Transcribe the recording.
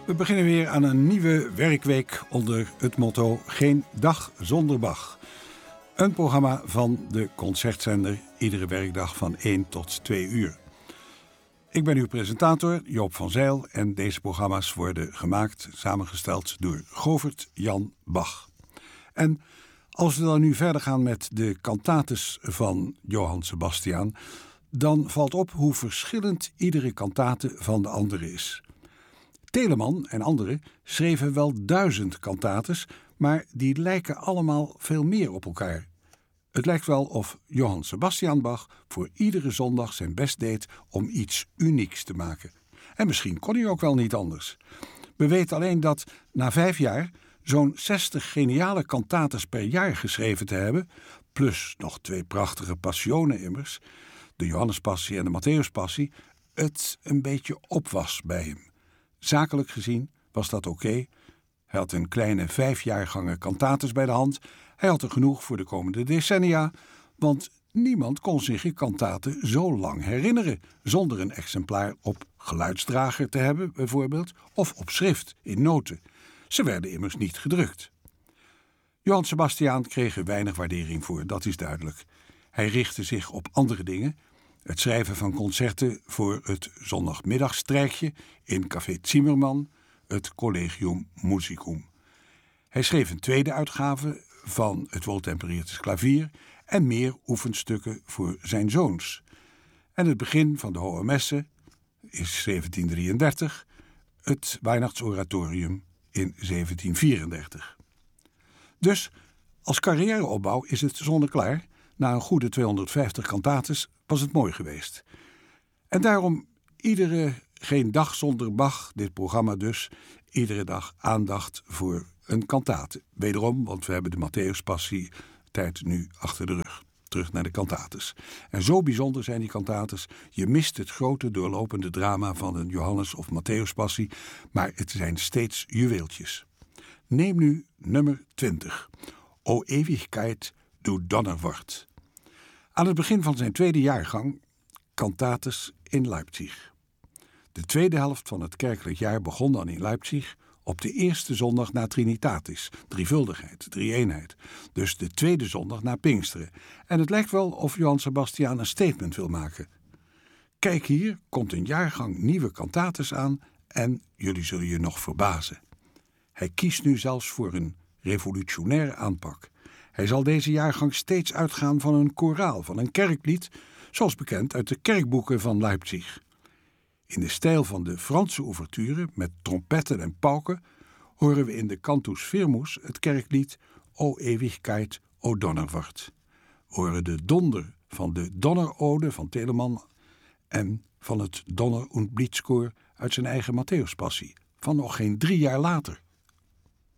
We beginnen weer aan een nieuwe werkweek onder het motto Geen dag zonder Bach. Een programma van de Concertzender, iedere werkdag van 1 tot 2 uur. Ik ben uw presentator Joop van Zijl en deze programma's worden gemaakt, samengesteld door Govert Jan Bach. En als we dan nu verder gaan met de cantates van Johann Sebastian, dan valt op hoe verschillend iedere cantate van de andere is. Telemann en anderen schreven wel 1000 cantates, maar die lijken allemaal veel meer op elkaar. Het lijkt wel of Johann Sebastian Bach voor iedere zondag zijn best deed om iets unieks te maken. En misschien kon hij ook wel niet anders. We weten alleen dat na 5 jaar zo'n 60 geniale cantates per jaar geschreven te hebben, plus nog 2 prachtige passionen immers, de Johannespassie en de Matthäuspassie, het een beetje op was bij hem. Zakelijk gezien was dat oké. Hij had een kleine 5 jaargangen cantates bij de hand. Hij had er genoeg voor de komende decennia, want niemand kon zich een cantate zo lang herinneren zonder een exemplaar op geluidsdrager te hebben, bijvoorbeeld, of op schrift in noten. Ze werden immers niet gedrukt. Johann Sebastian kreeg er weinig waardering voor, dat is duidelijk. Hij richtte zich op andere dingen. Het schrijven van concerten voor het zondagmiddagstrijkje in Café Zimmermann, het Collegium Musicum. Hij schreef een tweede uitgave van het Wohltemperiertes Klavier en meer oefenstukken voor zijn zoons. En het begin van de Hohe Messe is 1733, het Weihnachtsoratorium in 1734. Dus als carrièreopbouw is het zonneklaar. Na een goede 250 cantates was het mooi geweest. En daarom geen dag zonder Bach, dit programma dus, iedere dag aandacht voor een cantate. Wederom, want we hebben de Matthäuspassie tijd nu achter de rug. Terug naar de cantates. En zo bijzonder zijn die cantates. Je mist het grote doorlopende drama van een Johannes- of Matthäuspassie, maar het zijn steeds juweeltjes. Neem nu nummer 20. O Ewigkeit, du Donnerwort. Aan het begin van zijn tweede jaargang, cantates in Leipzig. De tweede helft van het kerkelijk jaar begon dan in Leipzig op de eerste zondag na Trinitatis, drievuldigheid, drie-eenheid. Dus de tweede zondag na Pinksteren. En het lijkt wel of Johann Sebastian een statement wil maken. Kijk, hier komt een jaargang nieuwe cantates aan en jullie zullen je nog verbazen. Hij kiest nu zelfs voor een revolutionaire aanpak. Hij zal deze jaargang steeds uitgaan van een koraal, van een kerklied, zoals bekend uit de kerkboeken van Leipzig. In de stijl van de Franse ouverture, met trompetten en pauken, horen we in de Cantus Firmus het kerklied O Ewigkeit, O Donnerwort. We horen de donder van de Donnerode van Telemann en van het Donner- und Blitzkoor uit zijn eigen Matthäuspassie, van nog geen 3 jaar later.